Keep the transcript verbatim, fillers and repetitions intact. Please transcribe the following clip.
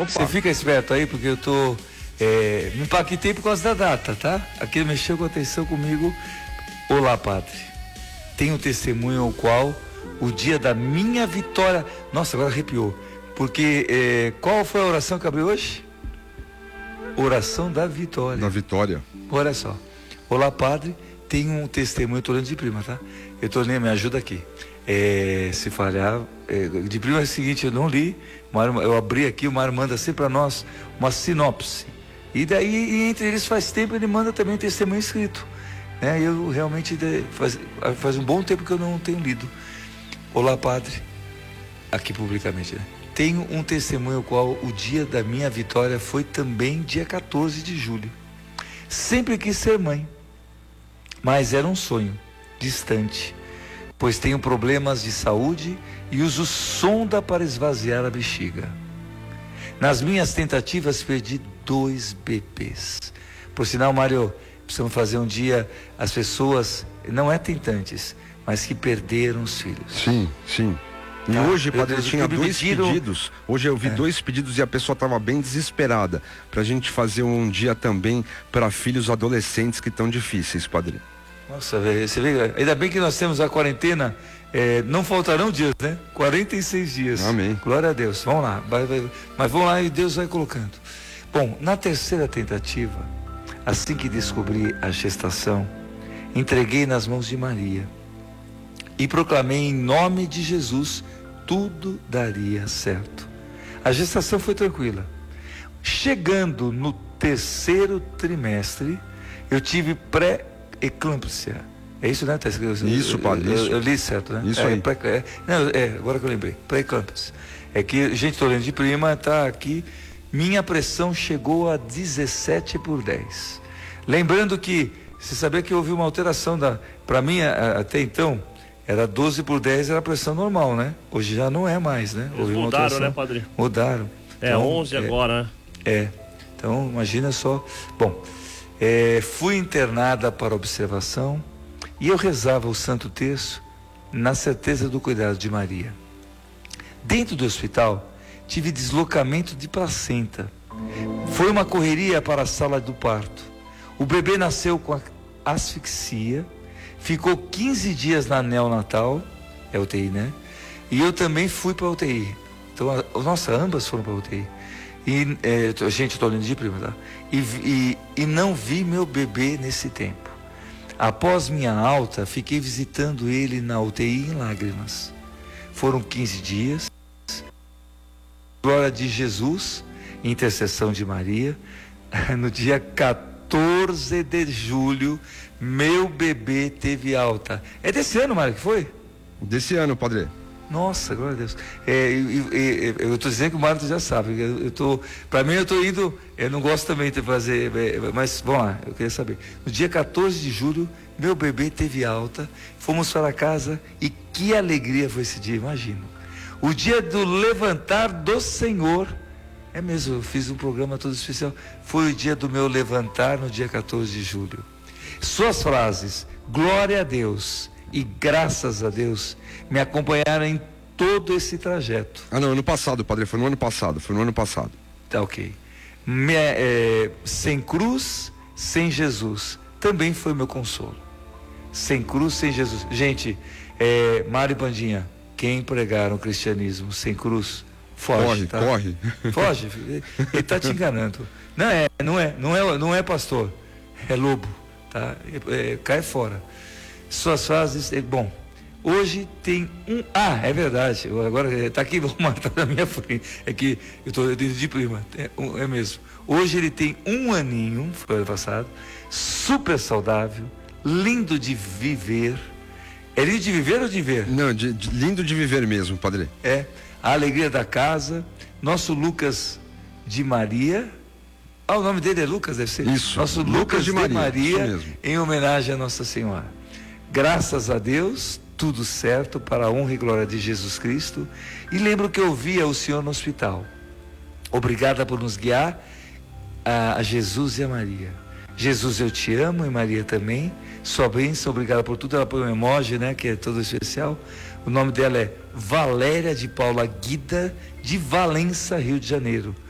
Você fica esperto aí, porque eu tô... É, me impactei por causa da data, tá? Aquilo mexeu com atenção comigo. Olá, Padre. Tenho um testemunho ao qual o dia da minha vitória... Nossa, agora arrepiou. Porque é, qual foi a oração que abriu hoje? Oração da vitória. Da vitória. Olha só. Olá, Padre. Tenho um testemunho, eu tô lendo de prima, tá? Eu tô lendo, me ajuda aqui. É, se falhar, é, de prima é o seguinte, eu não li, eu abri aqui, o Mário manda sempre para nós uma sinopse. E daí, e entre eles faz tempo, ele manda também um testemunho escrito. Né? Eu realmente, faz, faz um bom tempo que eu não tenho lido. Olá, Padre, aqui publicamente, né? Tenho um testemunho ao qual o dia da minha vitória foi também dia quatorze de julho. Sempre quis ser mãe, mas era um sonho distante, pois tenho problemas de saúde e uso sonda para esvaziar a bexiga. Nas minhas tentativas perdi dois bebês. Por sinal, Mário, precisamos fazer um dia as pessoas, não é tentantes, mas que perderam os filhos. Sim, sim. E tá. hoje, Padre, eu, tinha eu dois pediram... pedidos. Hoje eu vi é. dois pedidos e a pessoa estava bem desesperada. Pra gente fazer um dia também para filhos adolescentes que estão difíceis, Padre. Nossa, velho, você vê, ainda bem que nós temos a quarentena, é, não faltarão dias, né? quarenta e seis dias. Amém. Glória a Deus. Vamos lá, vai, vai, mas vamos lá e Deus vai colocando. Bom, na terceira tentativa, assim que descobri a gestação, entreguei nas mãos de Maria e proclamei em nome de Jesus, tudo daria certo. A gestação foi tranquila. Chegando no terceiro trimestre, eu tive pré-eclâmpsia. É isso, né? Isso, Padre. Eu, isso. eu, eu li certo, né? Isso é, aí. Pré, é, não, é, agora que eu lembrei. Pré-eclâmpsia. É que, gente, estou lendo de prima, tá aqui. Minha pressão chegou a dezessete por dez. Lembrando que, você sabia que houve uma alteração da... Para mim, até então, era doze por dez, era a pressão normal, né? Hoje já não é mais, né? Eles houve uma mudaram, alteração. né, Padre? Mudaram. É então, onze agora, né? É. Então, imagina só. Bom, é, fui internada para observação e eu rezava o Santo Terço na certeza do cuidado de Maria. Dentro do hospital, tive deslocamento de placenta. Foi uma correria para a sala do parto. O bebê nasceu com asfixia, ficou quinze dias na neonatal, é U T I, né? E eu também fui para a U T I. Então, a, nossa, ambas foram para a U T I. E, é, gente, estou olhando de prima, tá? E, e, e não vi meu bebê nesse tempo. Após minha alta, fiquei visitando ele na U T I em lágrimas. Foram quinze dias. Glória de Jesus, intercessão de Maria. No dia quatorze de julho, meu bebê teve alta. É desse ano, Mário, que foi? Desse ano, Padre. Nossa, glória a Deus. É, eu, eu, eu estou dizendo que o Mário já sabe. Eu, eu tô, para mim, eu estou indo. Eu não gosto também de fazer. Mas, vamos lá, eu queria saber. No dia quatorze de julho, meu bebê teve alta. Fomos para casa e que alegria foi esse dia, imagino. O dia do levantar do Senhor. É mesmo, eu fiz um programa todo especial. Foi o dia do meu levantar no dia quatorze de julho. Suas frases, glória a Deus e graças a Deus, me acompanharam em todo esse trajeto. Ah, não, ano passado, Padre, foi no ano passado, foi no ano passado. Tá, ok. Me, é, sem cruz, sem Jesus, também foi meu consolo. Sem cruz, sem Jesus. Gente, é, Mário e Pandinha, quem pregaram o cristianismo sem cruz, foge, corre, tá? corre. Foge, ele está te enganando. Não é, não é, não é, não é pastor, é lobo, tá? É, é, cai fora. Suas frases, é, bom, hoje tem um, ah, é verdade, agora está aqui, vou matar na minha frente, é que eu estou dentro de prima, é, é mesmo. Hoje ele tem um aninho, foi ano passado, super saudável, lindo de viver. É lindo de viver ou de ver? Não, de, de, lindo de viver mesmo, Padre. É, a alegria da casa, nosso Lucas de Maria. Ah, o nome dele é Lucas, deve ser? Isso. Nosso Lucas, Lucas de, de Maria, Maria em homenagem a Nossa Senhora. Graças a Deus, tudo certo para a honra e glória de Jesus Cristo. E lembro que eu via o Senhor no hospital. Obrigada por nos guiar a, a Jesus e a Maria. Jesus, eu te amo, e Maria também. Sua bênção, obrigada por tudo. Ela põe um emoji, né, que é todo especial. O nome dela é Valéria de Paula Guida, de Valença, Rio de Janeiro.